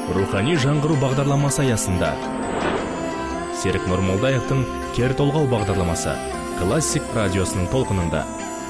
Рухани жаңғыру бағдарламасы аясында Серік Нұрмолдаевтың Кер толғау бағдарламасы Классик радиосының толқынында.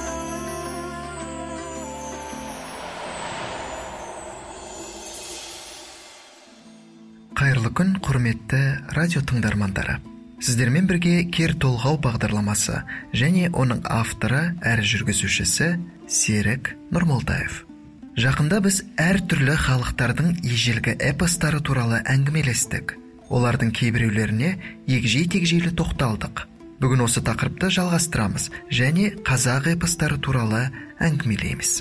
Қайырлы күн, құрметті радио тыңдармандары. Сіздермен бірге Кер толғау бағдарламасы және оның авторы әрі жүргізушісі Серік Нұрмолдаев. Жақында біз әртүрлі халықтардың ежелгі эпостары туралы әңгімелестік. Олардың кейбіреулеріне егжей-тегжейлі тоқталдық. Бүгін осы тақырыпты жалғастырамыз және қазақ эпостары туралы әңгімелейміз.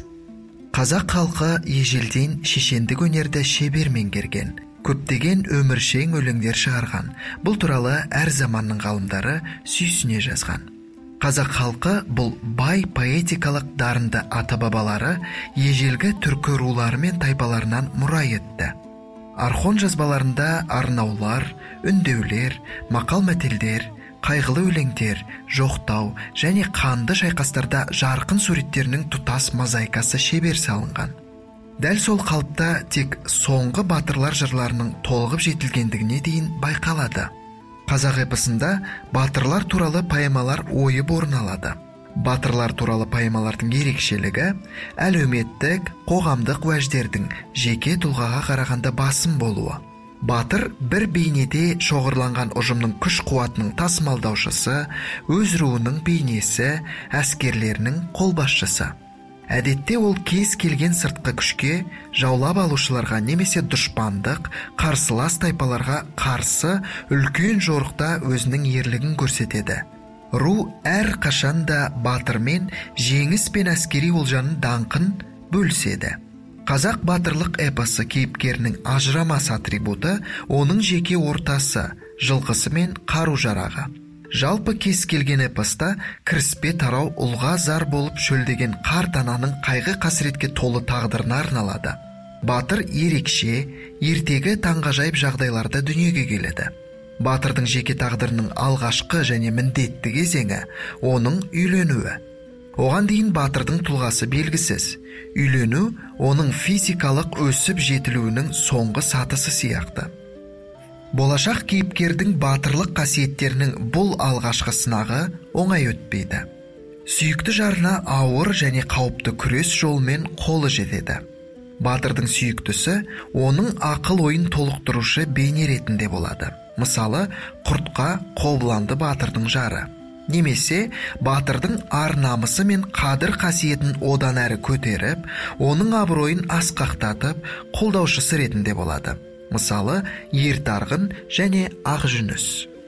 Қазақ халқы ежелден шешендік өнерді шебер меңгерген, көптеген өміршең өлеңдер шығарған. Бұл туралы әр заманның ғалымдары сүйсіне жазған. Қазақ халқы бұл бай поэтикалық дарынды ата-бабалары ежелгі түркі рулары мен тайпаларынан мұра етті. Архон жазбаларында арнаулар, үндеулер, мақал-мәтелдер, қайғылы өлеңдер, жоқтау және қанды шайқастарда жарқын суреттерінің тұтас мозаикасы шебер салынған. Дәл сол қалыпта тек соңғы батырлар жырларының толығып жетілгендігіне дейін байқалады. Қазақ эпосында батырлар туралы поэмалар ойып орын алады. Батырлар туралы поэмалардың ерекшелігі әлеуметтік, қоғамдық уәждердің жеке тұлғаға қарағанда басым болуы. Батыр бір бейнеде шоғырланған ұжымның күш-қуатының тасымалдаушысы, өз руының бейнесі, әскерлерінің қолбасшысы. Әдетте ол кез келген сыртқы күшке, жаулап алушыларға немесе дұшпандық, қарсылас тайпаларға қарсы үлкен жорықта өзінің ерлігін көрсетеді. Ру әр қашанда батырмен жеңіс пен әскери олжаның даңқын бөліседі. Қазақ батырлық эпосы кейіпкерінің ажырамас атрибуты оның жеке ортасы, жылқысы мен қару-жарағы. Жалпы кез келген эпоста кіріспе тарау ұлға зар болып шөлдеген қарт ананың қайғы қасіретке толы тағдырына арналады. Батыр ерекше, ертегі таңғажайып жағдайларда дүниеге келеді. Батырдың жеке тағдырының алғашқы және міндетті кезеңі оның үйленуі. Оған дейін батырдың тұлғасы белгісіз. Үйлену оның физикалық өсіп жетілуінің соңғы сатысы сияқты. Болашақ кейіпкердің батырлық қасиеттерінің бұл алғашқы сынағы оңай өтпейді. Сүйікті жарына ауыр және қауіпті күрес жолмен қолы жетеді. Батырдың сүйіктісі оның ақыл ойын толықтырушы бейне ретінде болады. Мысалы, құртқа қобыланды батырдың жары. Немесе батырдың ар намысы мен қадір қасиетін одан әрі көтеріп, оның абыройын асқақтатып, қолдаушысы ретінде болады. Мысалы, Ертарғын және Ақжүніс.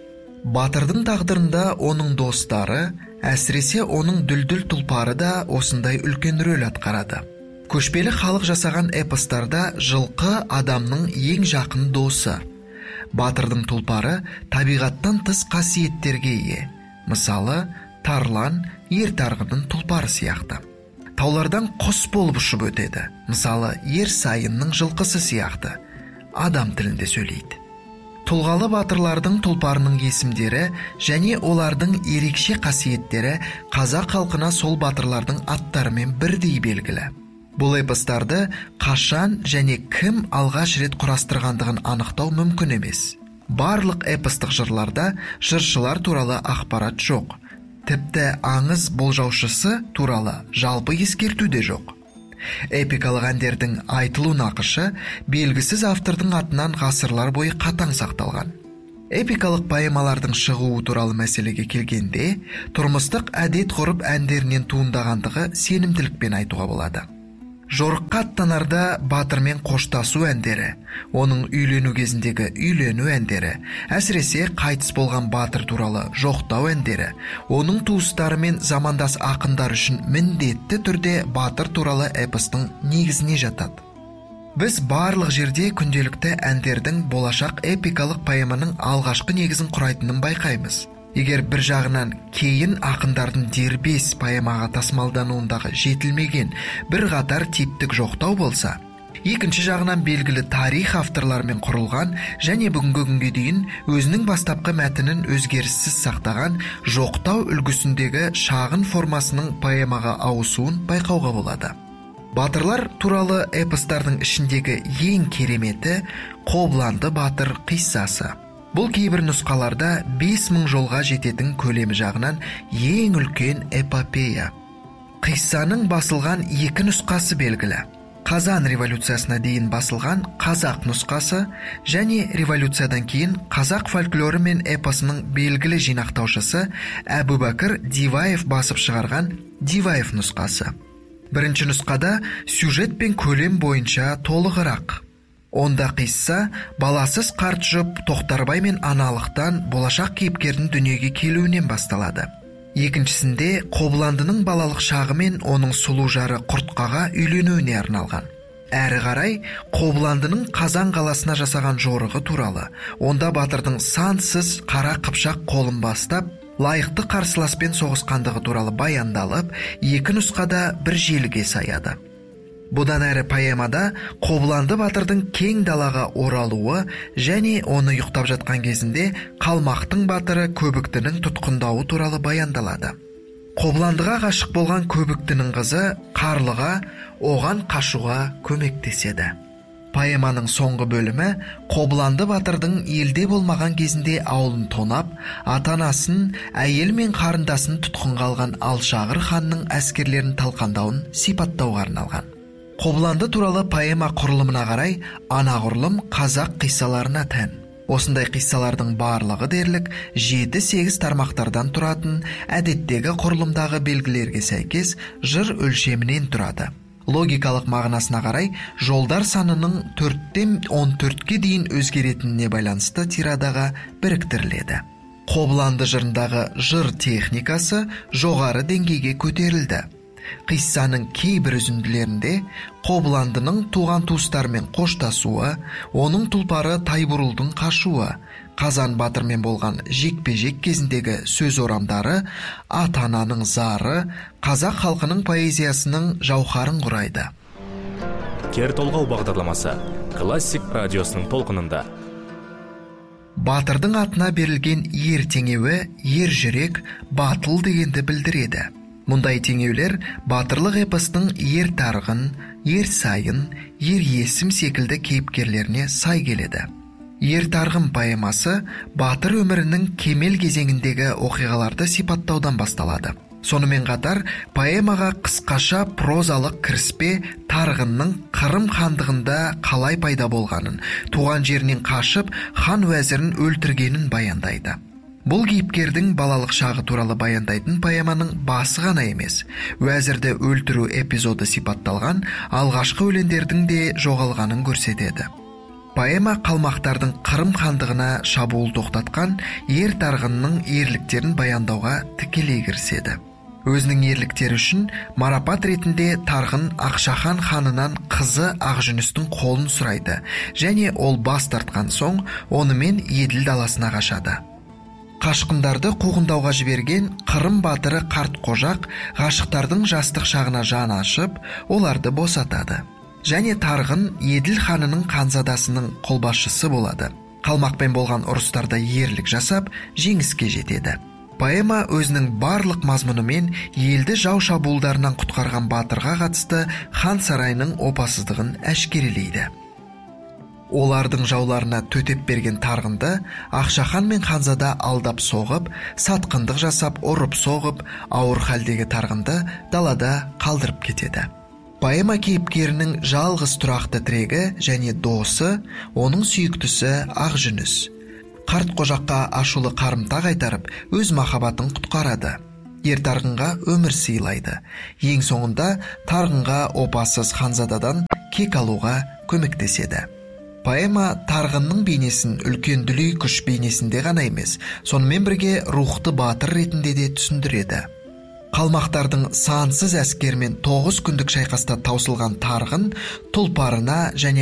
Батырдың тағдырында оның достары, әсіресе оның дүлдүл тұлпары да осындай үлкен рөл атқарады. Көшпелі халық жасаған эпостарда жылқы адамның ең жақын досы. Батырдың тұлпары табиғаттан тыс қасиеттерге ие. Мысалы, Тарлан Ертарғынның тұлпары сияқты. Таулардан құс болып ұшып өтеді. Мысалы, Ерсайынның жылқысы сияқты. Адам тілінде сөйлейді. Тұлғалы батырлардың тұлпарының есімдері және олардың ерекше қасиеттері қазақ халқына сол батырлардың аттарымен бірдей белгілі. Бұл эпостарды қашан және кім алғаш рет құрастырғандығын анықтау мүмкін емес. Барлық эпостық жырларда жыршылар туралы ақпарат жоқ. Тіпті аңыз болжаушысы туралы жалпы ескерту де жоқ. Эпикалық әндердің айтылу нақышы белгісіз автордың атынан ғасырлар бойы қатаң сақталған. Эпикалық поэмалардың шығуы туралы мәселеге келгенде, тұрмыстық әдет-ғұрып әндерінен туындағандығы сенімділікпен айтуға болады. Жорыққа аттанарда батырмен қоштасу әндері, оның үйлену кезіндегі үйлену әндері, әсіресе қайтыс болған батыр туралы жоқтау әндері, оның туыстары мен замандас ақындар үшін міндетті түрде батыр туралы эпостың негізіне жатады. Біз барлық жерде күнделікті әндердің болашақ эпикалық поэманың алғашқы негізін құрайтынын байқаймыз. Егер бір жағынан кейін ақындардың дербес поэмаға тасымалдануындағы жетілмеген бір қатар типтік жоқтау болса, екінші жағынан белгілі тарих авторларымен құрылған және бүгінгі күнге дейін өзінің бастапқы мәтінін өзгеріссіз сақтаған жоқтау үлгісіндегі шағын формасының поэмаға ауысуын байқауға болады. Батырлар туралы эпостардың ішіндегі ең кереметі Қобыланды батыр қиссасы. Бұл кейбір нұсқаларда 5000 жолға жететін көлемі жағынан ең үлкен эпопея. Қиссаның басылған екі нұсқасы белгілі. Қазан революциясына дейін басылған қазақ нұсқасы және революциядан кейін қазақ фольклоры мен эпосының белгілі жинақтаушысы Әбубәкір Диваев басып шығарған Диваев нұсқасы. Бірінші нұсқада сюжет пен көлем бойынша толығырақ. Онда қисса баласыз қарт жұп Тоқтарбай мен Аналықтан болашақ кейіпкердің дүниеге келуінен басталады. Екіншісінде Қобыландының балалық шағы мен оның сұлу жары Құртқаға үйленуіне арналған. Әрі қарай Қобыландының Қазан қаласына жасаған жорығы туралы, онда батырдың сансыз қара қыпшақ қолын бастап, лайықты қарсыласпен соғысқандығы туралы баяндалып, екі нұсқада бір желіге саяды. Бұдан әрі поэмада Қобыланды батырдың кең далаға оралуы және оны ұйықтап жатқан кезінде Қалмақтың батыры Көбіктінің тұтқындауы туралы баяндалады. Қобыландыға ғашық болған Көбіктінің қызы Қарлыға оған қашуға көмектеседі. Поэманың соңғы бөлімі Қобыланды батырдың елде болмаған кезінде ауылын тонап, ата-анасын, әйел мен қарындасын тұтқынға алған Алшағыр ханның әскерлерін талқандауын сипаттауға арналған. Қобыланды туралы поэма құрылымына қарай анағұрлым қазақ қиссаларына тән. Осындай қиссалардың барлығы дерлік 7-8 тармақтардан тұратын әдеттегі құрылымдағы белгілерге сәйкес жыр өлшемінен тұрады. Логикалық мағынасына қарай жолдар санының 4-тен 14-ке дейін өзгеретініне байланысты тирадаға біріктіріледі. Қобыланды жырындағы жыр техникасы жоғары деңгейге көтерілді. Қиссаның кейбір үзінділерінде Қобыландының туған туыстармен қоштасуы, оның тұлпары Тайбурылдың қашуы, Қазан батырмен болған жекпе-жек кезіндегі сөз орамдары, ата-ананың зары, қазақ халқының поэзиясының жауһарын құрайды. Кер толғау бағдарламасы классик радиосының толқынында. Батырдың атына берілген ер теңеуі ер жүрек, батыл дегенді білдіреді. Мұндай теңеулер батырлық эпостың ер тарғын, ер сайын, ер есім секілді кейіпкерлеріне сай келеді. Ер тарғын поэмасы батыр өмірінің кемел кезеңіндегі оқиғаларды сипаттаудан басталады. Сонымен қатар поэмаға қысқаша прозалық кіріспе тарғынның Қырым хандығында қалай пайда болғанын, туған жерінен қашып хан уәзірін өлтіргенін баяндайды. Бұл кейіпкердің балалық шағы туралы баяндайтын поэманың басы ғана емес, уәзірді өлтіру эпизоды сипатталған алғашқы өлеңдердің де жоғалғанын көрсетеді. Поэма қалмақтардың Қырым хандығына шабуыл тоқтатқан ер тарғынның ерліктерін баяндауға тікелей кіріседі. Өзінің ерліктері үшін марапат ретінде тарғын Ақшахан ханынан қызы Ақжүністің қолын сұрайды және ол бас тартқан соң онымен Еділ даласына қашады. Қашқындарды қуғындауға жіберген Қырым батыры Қартқожақ ғашықтардың жастық шағына жан ашып, оларды босатады. Және тарғын Еділ ханының ханзадасының қолбасшысы болады. Қалмақпен болған ұрыстарда ерлік жасап, жеңіске жетеді. Поэма өзінің барлық мазмұнымен елді жау шабуылдарынан құтқарған батырға қатысты хан сарайының опасыздығын әшкерелейді. Олардың жауларына төтеп берген тарғынды Ақшахан мен ханзада алдап соғып, сатқындық жасап, ұрып соғып, ауыр халдегі тарғынды далада қалдырып кетеді. Поэма кейіпкерінің жалғыз тұрақты тірегі және досы, оның сүйіктісі Ақжүніс. Қартқожаққа ашулы қарымта қайтарып, өз махаббатын құтқарады. Ер тарғынға өмір сыйлайды. Ең соңында тарғынға опасыз ханзададан кек алуға көмектеседі. Поэма тарғынның бейнесін үлкен дүлей күш бейнесінде ғана емес, сонымен бірге рухты батыр ретінде де түсіндіреді. Қалмақтардың сансыз әскермен 9 күндік шайқаста таусылған тарғын тұлпарына және